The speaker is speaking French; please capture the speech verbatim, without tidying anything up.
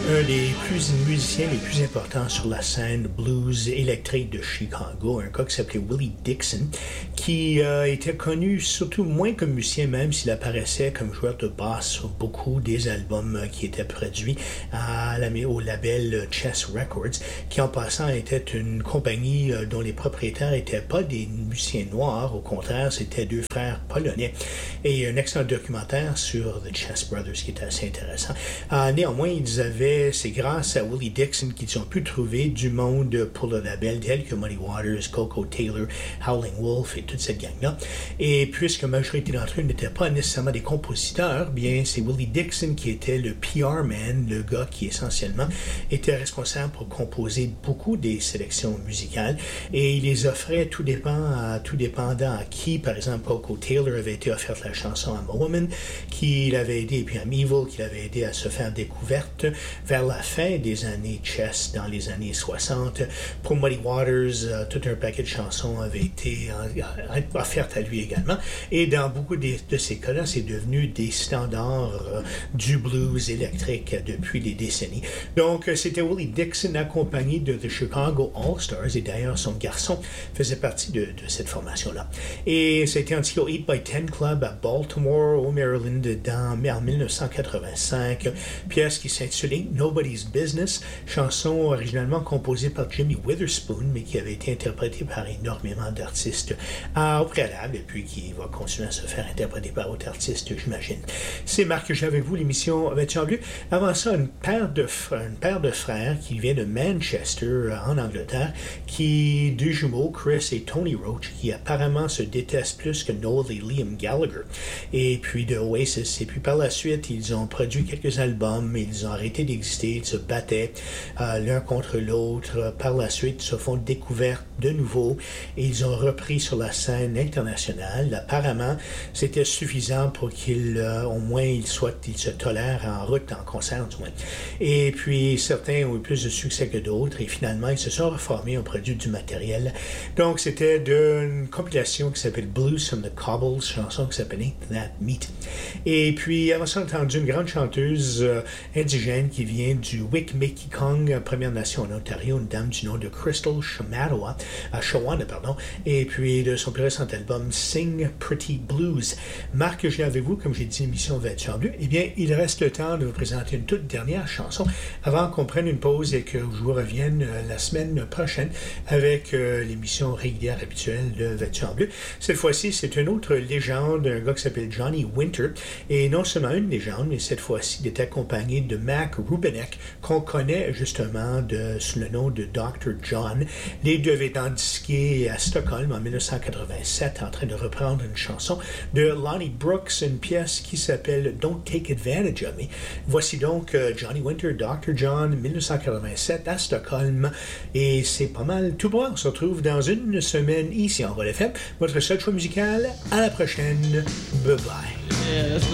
un des plus musiciens les plus importants sur la scène blues électrique de Chicago, un gars qui s'appelait Willie Dixon, qui euh, était connu surtout moins comme musicien, même s'il apparaissait comme joueur de basse sur beaucoup des albums euh, qui étaient produits à la, au label Chess Records, qui en passant était une compagnie euh, dont les propriétaires n'étaient pas des musiciens noirs, au contraire, c'était deux frères polonais. Et un excellent documentaire sur The Chess Brothers qui était assez intéressant. Euh, néanmoins, ils avaient c'est grâce à Willie Dixon qu'ils ont pu trouver du monde pour le label, tels que Muddy Waters, Coco Taylor, Howling Wolf et toute cette gang-là. Et puisque la majorité d'entre eux n'étaient pas nécessairement des compositeurs, bien c'est Willie Dixon qui était le P R man, le gars qui essentiellement était responsable pour composer beaucoup des sélections musicales. Et il les offrait tout dépend à, tout dépendant à qui. Par exemple, Coco Taylor avait été offerte la chanson I'm a Woman, qui l'avait aidé, et puis I'm Evil, qui l'avait aidé à se faire découverte vers la fin des années Chess, dans les années soixante. Pour Muddy Waters, euh, tout un paquet de chansons avait été euh, offertes à lui également. Et dans beaucoup de, de ces cas-là, c'est devenu des standards euh, du blues électrique depuis des décennies. Donc, euh, c'était Willie Dixon accompagné de The Chicago All-Stars, et d'ailleurs, son garçon faisait partie de, de cette formation-là. Et c'était un titre au eight by ten Club à Baltimore, au Maryland, dans, en dix-neuf cent quatre-vingt-cinq. Pièce qui s'intitulait Nobody's Business, chanson originalement composée par Jimmy Witherspoon, mais qui avait été interprétée par énormément d'artistes euh, au préalable, et puis qui va continuer à se faire interpréter par d'autres artistes, j'imagine. C'est Marc G avec vous, l'émission Vêtu en bleu. Avant ça, une paire de, frères, une paire de frères qui vient de Manchester, en Angleterre, qui, deux jumeaux, Chris et Tony Roach, qui apparemment se détestent plus que Noel et Liam Gallagher, et puis de Oasis. Et puis par la suite, ils ont produit quelques albums, ils ont arrêté d'exister, ils se battaient euh, l'un contre l'autre. Par la suite, ils se font découverte de nouveau et ils ont repris sur la scène internationale. Apparemment, c'était suffisant pour qu'ils, euh, au moins, ils, soient, ils se tolèrent en route, en concert, du moins. Et puis, certains ont eu plus de succès que d'autres et finalement, ils se sont reformés, ont produit du matériel. Donc, c'était d'une compilation qui s'appelle Blues from the Cobbles, chanson qui s'appelle Ain't That Meat. Et puis, avant ça, on a entendu une grande chanteuse euh, indigène qui vient du Wik-Mekikong, Première Nation en Ontario, une dame du nom de Crystal Shamaroa, à Shawana, pardon, et puis de son plus récent album Sing Pretty Blues. Marc, j'ai avec vous, comme j'ai dit, émission Vêtu en bleu. Eh bien, il reste le temps de vous présenter une toute dernière chanson avant qu'on prenne une pause et que je vous revienne euh, la semaine prochaine avec euh, l'émission régulière habituelle de Vêtu en bleu. Cette fois-ci, c'est une autre légende, un gars qui s'appelle Johnny Winter, et non seulement une légende, mais cette fois-ci, il est accompagné de Mac Rubenek, qu'on connaît justement de, sous le nom de docteur John. Les deux avaient été disqués à Stockholm en dix-neuf cent quatre-vingt-sept en train de reprendre une chanson de Lonnie Brooks, une pièce qui s'appelle Don't Take Advantage of Me. Voici donc uh, Johnny Winter, docteur John, dix-neuf cent quatre-vingt-sept à Stockholm. Et c'est pas mal tout bon. On se retrouve dans une semaine ici en Vol F M. Votre seul choix musical. À la prochaine. Bye bye. Yeah,